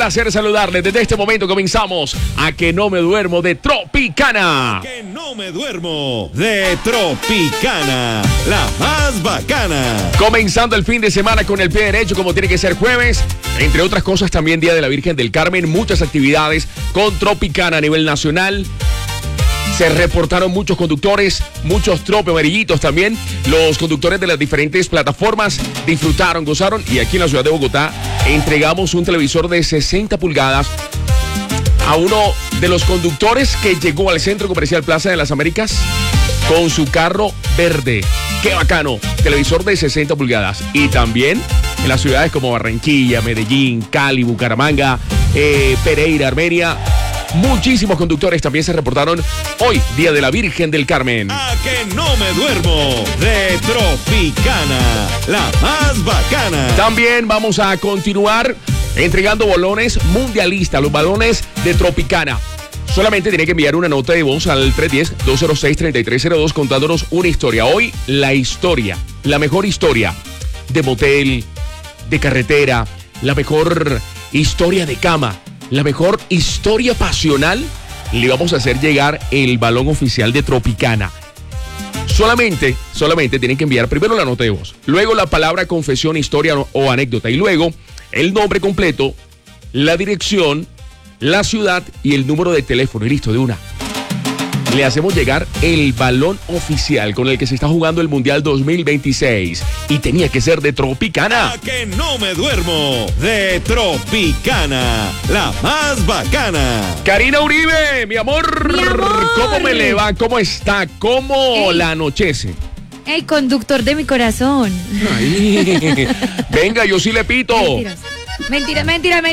Placer saludarles. Desde este momento comenzamos A Que No Me Duermo de Tropicana. A Que No Me Duermo de Tropicana, la más bacana. Comenzando el fin de semana con el pie derecho, como tiene que ser jueves. Entre otras cosas, también Día de la Virgen del Carmen. Muchas actividades con Tropicana a nivel nacional. Se reportaron muchos conductores, muchos trope amarillitos también. Los conductores de las diferentes plataformas disfrutaron, gozaron. Y aquí en la ciudad de Bogotá entregamos un televisor de 60 pulgadas a uno de los conductores que llegó al Centro Comercial Plaza de las Américas con su carro verde. ¡Qué bacano! Televisor de 60 pulgadas. Y también en las ciudades como Barranquilla, Medellín, Cali, Bucaramanga, Pereira, Armenia. Muchísimos conductores también se reportaron hoy, Día de la Virgen del Carmen. A Que No Me Duermo de Tropicana, la más bacana. También vamos a continuar entregando balones mundialistas, los balones de Tropicana. Solamente tiene que enviar una nota de voz al 310-206-3302 contándonos una historia. Hoy la historia, la mejor historia de motel, de carretera, la mejor historia de cama, la mejor historia pasional. Le vamos a hacer llegar el balón oficial de Tropicana. Solamente tienen que enviar primero la nota de voz, luego la palabra confesión, historia o anécdota y luego el nombre completo, la dirección, la ciudad y el número de teléfono. Y listo, de una. Le hacemos llegar el balón oficial con el que se está jugando el Mundial 2026. Y tenía que ser de Tropicana. A Que No Me Duermo de Tropicana, la más bacana. Karina Uribe, mi amor. ¿Cómo me le va? ¿Cómo está? ¿Cómo la anochece? El conductor de mi corazón. Ay, venga, yo sí le pito. Mentira.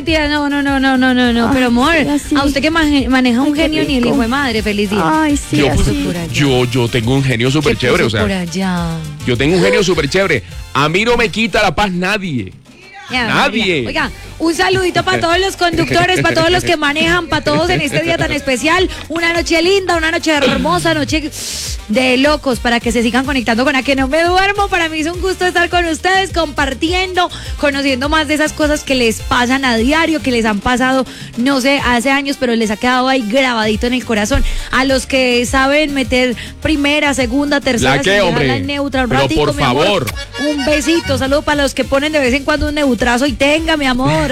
No. Pero amor, a usted que maneja un genio ni el hijo de madre, feliz día. Ay, sí, Yo tengo un genio súper chévere, o sea. Por allá. Yo tengo un genio súper chévere. A mí no me quita la paz nadie. Nadie. Oiga, un saludito para todos los conductores, para todos los que manejan, para todos en este día tan especial. Una noche linda, una noche hermosa, noche de locos, para que se sigan conectando con A Que No Me Duermo. Para mí es un gusto estar con ustedes, compartiendo, conociendo más de esas cosas que les pasan a diario, que les han pasado, no sé, hace años, pero les ha quedado ahí grabadito en el corazón. A los que saben meter primera, segunda, tercera, ¿La qué, hombre? la neutra, un pero ratico, por mi amor. favor. Un besito, saludo para los que ponen de vez en cuando un neutrazo y tenga, mi amor.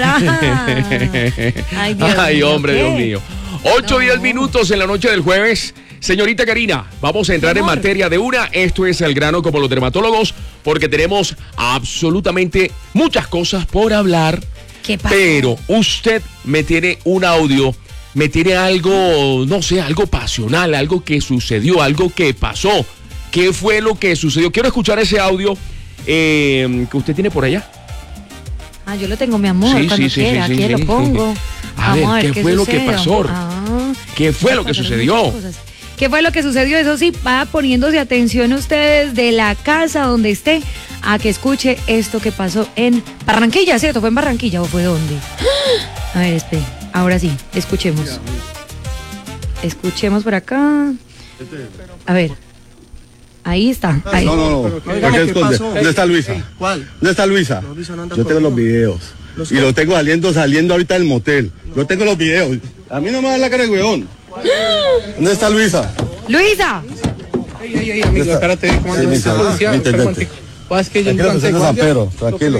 Ay, hombre, Dios mío. 8:10 minutos en la noche del jueves. Señorita Karina, vamos a entrar en materia de una. Esto es el grano como los dermatólogos, porque tenemos absolutamente muchas cosas por hablar. ¿Qué pasa? Pero usted me tiene un audio, me tiene algo, no sé, algo pasional, algo que sucedió, algo que pasó. ¿Qué fue lo que sucedió? Quiero escuchar ese audio que usted tiene por allá. Yo lo tengo, mi amor, cuando quiera, aquí lo pongo. A ver, ¿qué fue lo que pasó? ¿Qué fue lo que sucedió? ¿Qué fue lo que sucedió? Eso sí, va poniéndose atención ustedes de la casa donde esté a que escuche esto que pasó en Barranquilla, ¿cierto? ¿Fue en Barranquilla o fue dónde? A ver, espere, ahora sí, escuchemos. Escuchemos por acá. A ver. Ahí está. Ahí. No. ¿Dónde está Luisa? ¿Cuál? ¿Dónde está Luisa? Yo tengo los videos. Y lo tengo saliendo ahorita del motel. Yo tengo los videos. A mí no me da la cara de huevón. ¿Dónde está Luisa? ¡Luisa! Ey, amigo, espérate, comando de policía. Es que yo Tranquilo, San Pedro, tranquilo.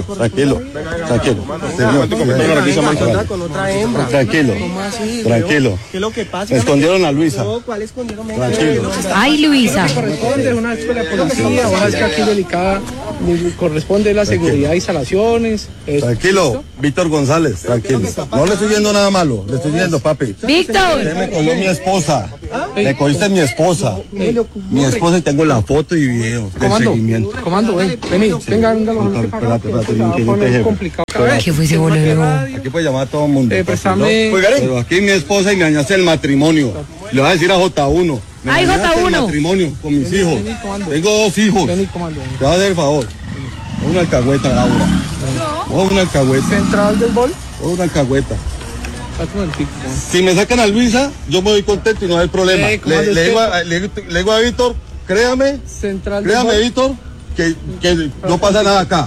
Tranquilo. ¿Qué es lo que pasa? Escondieron a Luisa. ¿Cuál escondieron? Tranquilo. Ay, Luisa. Corresponde una vez con la policía, o es que aquí delicada corresponde la seguridad, instalaciones. Tranquilo, Víctor González, tranquilo. No le estoy viendo nada malo, le estoy viendo, papi. Víctor. Usted me cogió mi esposa. Me cogiste mi esposa. Mi esposa y tengo la foto y video del seguimiento. Comando, vení, venga. Espérate, complicado. ¿Qué fue ese bolero? Aquí puede llamar a todo el mundo. Préstame. Pero aquí mi esposa y me dañaste el matrimonio. Le vas a decir a J1. Me Ay, dañaste J1. el matrimonio con mis hijos. Tengo 2 hijos. Vení, comando. Te vas a hacer el favor. Una alcahueta, Laura. Una alcahueta. Central del bol. Una alcahueta. Si me sacan a Luisa, yo me voy contento y no hay problema. Le digo a Víctor, créame, Víctor, que no pasa nada acá.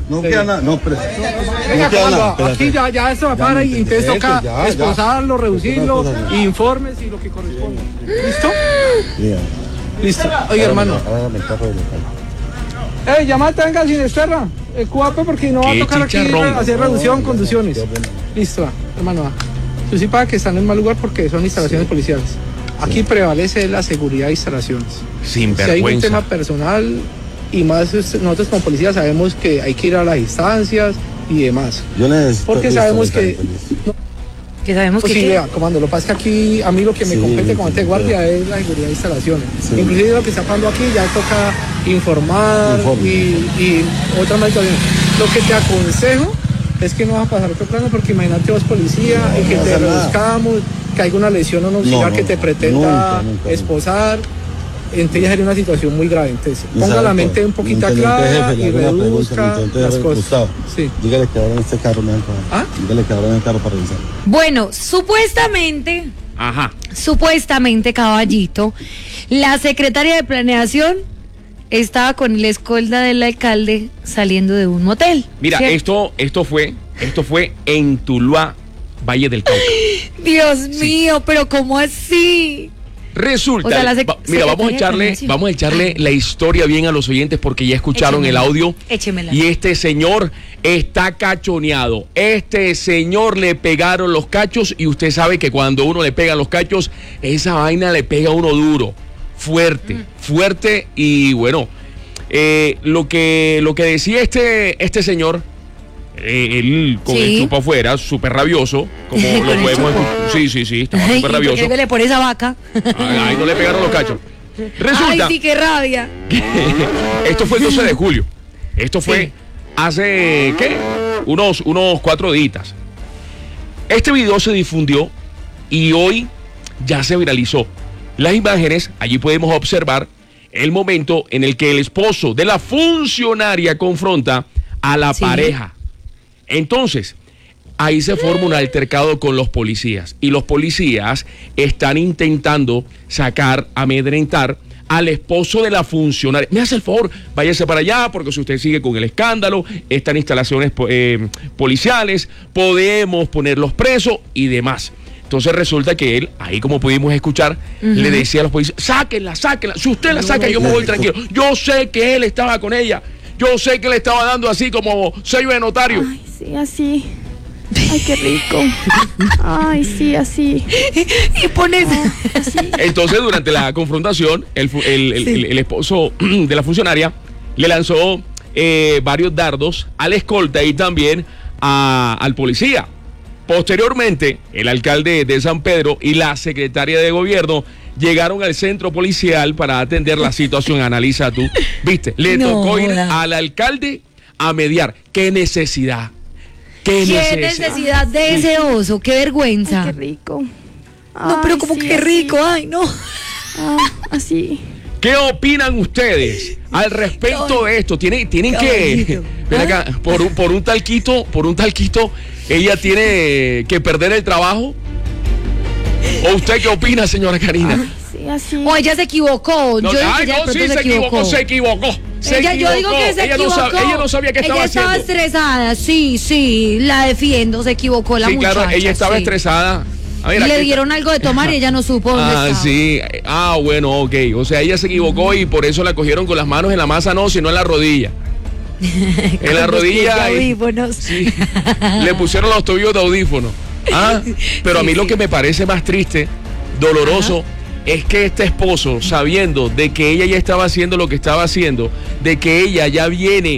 No queda nada, no, pero. Venga, No queda nada. comando, aquí ya esto va para y entonces eso, toca ya. esposarlo, reducirlo, Otra cosa, ya. informes y lo que corresponda. ¿Listo? Mira, Listo. Oiga, hermano. hágame el carro de local. Llamate, venga, sin Esterra. Cuape porque no va a Qué tocar aquí chicharrón. hacer reducción, conducciones. Listo, va, hermano, va. Tú sí paga que están en mal lugar porque son instalaciones policiales. Aquí prevalece la seguridad de instalaciones. Sin Si hay un vergüenza. tema personal y más nosotros como policía sabemos que hay que ir a las instancias y demás. Yo necesito. Porque listo, sabemos listo, que... listo. Que sabemos Pues que... sí, vea, comando, lo que pasa es que aquí a mí lo que me Sí, compete como sí, ante guardia es la seguridad de instalaciones. Sí. Inclusive lo que está pasando aquí ya toca informar Informe. y otras más situaciones. Lo que te aconsejo es que no vas a pasar otro plano porque imagínate vos policía y que no te pasa nada. reduzcamos, que hay una lesión o no auxiliar No, que te pretenda nunca. esposar. Entonces ya sería una situación muy grave. Entonces Y ponga sabe la todo. mente un poquito Intendente clara jefe, le y hago una pregunta, reduzca intendente las jefe, cosas. Gustavo, Sí. dígale que ahora en este carro me dan para. ¿Ah? Dígale que ahora en el carro para revisar. Bueno, supuestamente, caballito, la secretaria de planeación estaba con el escolta del alcalde saliendo de un motel. Mira, ¿cierto? esto fue en Tuluá, Valle del Cauca. Dios mío, pero ¿cómo así? Resulta, O sea, la mira, vamos a secretaria de echarle la historia bien a los oyentes porque ya escucharon el audio. Échemela. Y este señor está cachoneado. Este señor le pegaron los cachos y usted sabe que cuando uno le pega los cachos, esa vaina le pega a uno duro, fuerte y bueno, lo que decía este señor, él con el Sí. chupo afuera, súper rabioso, como Con lo el podemos chupo. sí, estaba Ay, súper ¿y rabioso. por qué le pone esa vaca? Ahí no le pegaron los cachos. Resulta Ay, sí, qué rabia. esto fue el 12 de julio. Esto fue Sí. hace, ¿qué? Unos 4 días. Este video se difundió y hoy ya se viralizó. Las imágenes, allí podemos observar el momento en el que el esposo de la funcionaria confronta a la Sí. pareja. Entonces, ahí se forma un altercado con los policías y los policías están intentando amedrentar al esposo de la funcionaria. Me hace el favor, váyase para allá porque si usted sigue con el escándalo, están instalaciones policiales, podemos ponerlos presos y demás. Entonces resulta que él, ahí como pudimos escuchar, le decía a los policías, sáquenla. Si usted la saca, yo me voy tranquilo. Yo sé que él estaba con ella. Yo sé que le estaba dando así como sello de notario. Ay, sí, así. Ay, qué rico. Ay, sí, así. Y pones... Entonces, durante la confrontación, el esposo de la funcionaria le lanzó varios dardos al escolta y también al policía. Posteriormente, el alcalde de San Pedro y la secretaria de gobierno llegaron al centro policial para atender la situación. Analiza tú, ¿viste? Le No, tocó ir joda. al alcalde a mediar. ¿Qué necesidad? ¿Qué necesidad de ese oso? ¡Qué vergüenza! Ay, qué rico. No, pero Ay, como sí, que así. rico, ay, no. Ah, así. ¿Qué opinan ustedes al respecto de esto? Tienen que, Caballito. ven acá, por un talquito, ella tiene que perder el trabajo. ¿O usted qué opina, señora Karina? Ay, sí, así. O ella se equivocó. No, yo digo que ay, ella de no, pronto sí, se equivocó. Yo digo que se Ella equivocó. ella no sabía qué estaba Ella estaba haciendo. estresada, sí, la defiendo, se equivocó la Sí, muchacha. claro, ella estaba sí. estresada. A ver, Le aquí dieron algo de tomar y ella no supo dónde Ah, estaba. sí. Ah, bueno, ok. O sea, ella se equivocó y por eso la cogieron con las manos en la masa, no, sino en la rodilla. En la Con los rodilla. audífonos. Sí. Le pusieron los tobillos de audífono. Ah, pero a mí lo que me parece más triste, doloroso, es que este esposo, sabiendo de que ella ya estaba haciendo lo que estaba haciendo, de que ella ya viene,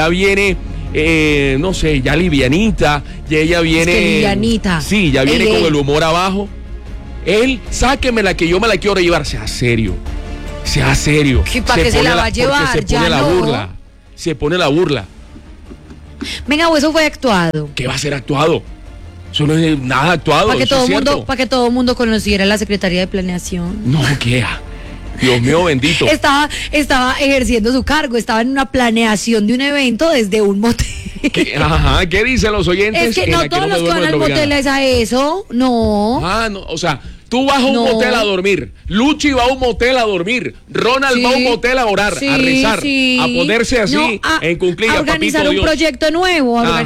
no sé, ya livianita, ya ella viene... Es que livianita. Sí, ya viene Ey, con ey. el humor abajo. Él, sáquemela que yo me la quiero llevar, sea serio. ¿Y para qué se la va a llevar? Porque se Ya pone la no. burla. Se pone la burla. Venga, o eso fue actuado. ¿Qué va a ser actuado? Eso no es nada actuado. Para que, eso todo es cierto. para que todo el mundo conociera la Secretaría de Planeación. No, ¿qué? Dios mío bendito. Estaba ejerciendo su cargo, estaba en una planeación de un evento desde un motel. ¿Qué dicen los oyentes? Es que En no la todos me los que duermo van de al Tropicana? motel es a eso, no. No, o sea, Tú vas a un No. motel a dormir. Luchi va a un motel a dormir. Ronald va a un motel a orar, a rezar, a ponerse así No, en cuclillas, a organizar papito un Dios. proyecto nuevo, a Ajá.